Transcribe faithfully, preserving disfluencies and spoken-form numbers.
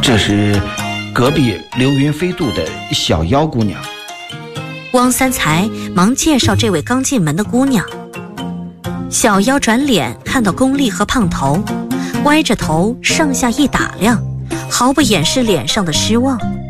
这是隔壁流云飞渡的小妖姑娘。 汪三才忙介绍这位刚进门的姑娘。小妖转脸看到巩俐和胖头，歪着头上下一打量，毫不掩饰脸上的失望。